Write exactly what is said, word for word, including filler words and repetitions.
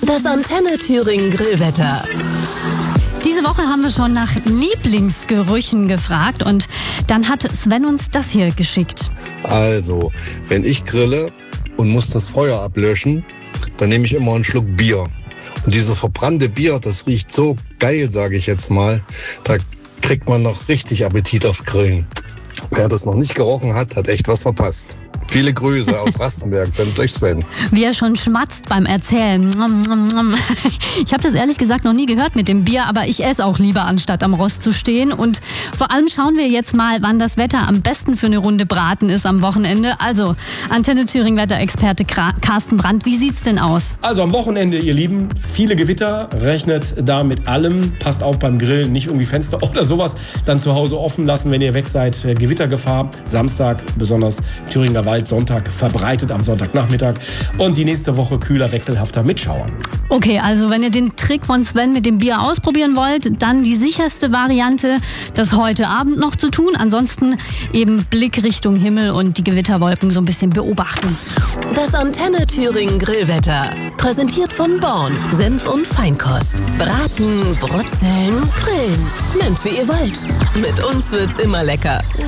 Das Antenne Thüringen Grillwetter. Diese Woche haben wir schon nach Lieblingsgerüchen gefragt und dann hat Sven uns das hier geschickt. Also, wenn ich grille und muss das Feuer ablöschen, dann nehme ich immer einen Schluck Bier. Und dieses verbrannte Bier, das riecht so geil, sage ich jetzt mal. Da kriegt man noch richtig Appetit aufs Grillen. Wer das noch nicht gerochen hat, hat echt was verpasst. Viele Grüße aus Rastenberg, sendet euch Sven. Wie er schon schmatzt beim Erzählen. Ich habe das ehrlich gesagt noch nie gehört mit dem Bier, aber ich esse auch lieber, anstatt am Rost zu stehen. Und vor allem schauen wir jetzt mal, wann das Wetter am besten für eine Runde Braten ist am Wochenende. Also, Antenne Thüringen Wetterexperte Carsten Brandt, wie sieht's denn aus? Also am Wochenende, ihr Lieben, viele Gewitter, rechnet da mit allem. Passt auf beim Grillen, nicht irgendwie Fenster oder sowas dann zu Hause offen lassen, wenn ihr weg seid. Gewittergefahr, Samstag besonders Thüringer Wald, Sonntag verbreitet am Sonntagnachmittag und die nächste Woche kühler, wechselhafter mit Schauern. Okay, also wenn ihr den Trick von Sven mit dem Bier ausprobieren wollt, dann die sicherste Variante, das heute Abend noch zu tun. Ansonsten eben Blick Richtung Himmel und die Gewitterwolken so ein bisschen beobachten. Das Antenne Thüringen Grillwetter. Präsentiert von Born. Senf und Feinkost. Braten, brutzeln, grillen. Nennt wie ihr wollt. Mit uns wird's immer lecker.